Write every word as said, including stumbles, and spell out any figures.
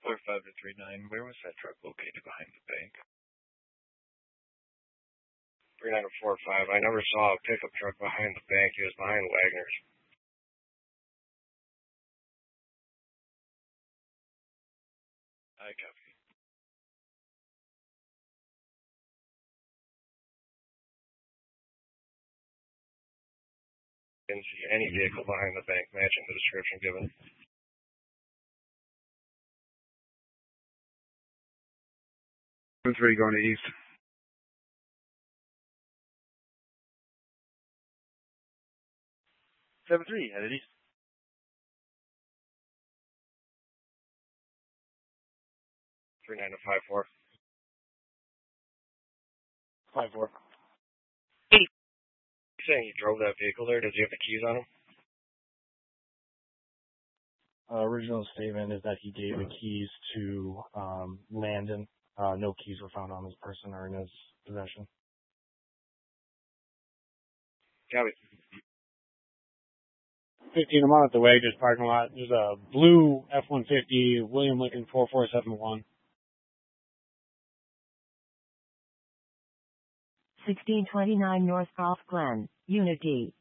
four five to three nine, where was that truck located behind the bank? three nine to four five, I never saw a pickup truck behind the bank. He was behind Wagner's. I copy. Didn't see any vehicle behind the bank matching the description given. seven three going to east. seven three, headed east. three nine to five four. five four. You saying he drove that vehicle there? Does he have the keys on him? Uh, original statement is that he gave the keys to um, Landon. Uh, no keys were found on his person or in his possession. Copy. fifteen, I'm on at the Wagner's parking lot. There's a blue F one fifty William Lincoln four four seven one. sixteen twenty-nine North Golf Glen, Unity.